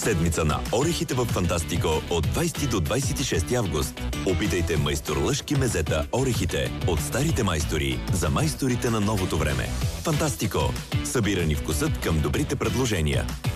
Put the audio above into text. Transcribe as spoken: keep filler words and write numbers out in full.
Седмица на орехите в Фантастико от двайсети до двайсет и шести август. Опитайте майсторлъшки мезета орехите от старите майстори за майсторите на новото време. Фантастико. Събирани вкусът към добрите предложения.